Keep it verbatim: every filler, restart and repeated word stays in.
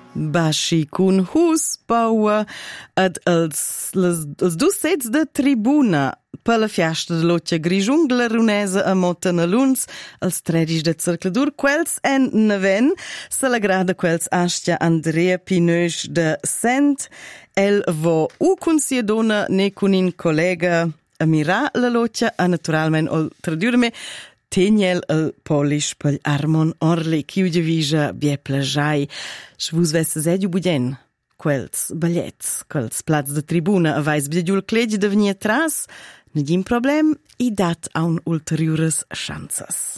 Baschi cun hus paua ad els, les, els dus sets de tribuna per la fiasta de l'Occia Grigiungla runesa a Mottanaluns, els tredis de Cercladur, quels en neven, se la grada quels astia Andrea Pinösch de Sent, el vo u cun sia dona ne cun in collega a mirar la L'Occia, a naturalment ol tradurme, Teniel el polish pel Armon Orli, chiu de vija bie plajai. Svus vesses edu buden, quels ballets, quels plats de tribuna avais biegiul clegi de venir tras, nedim problem, i dat a un ulteriores chances.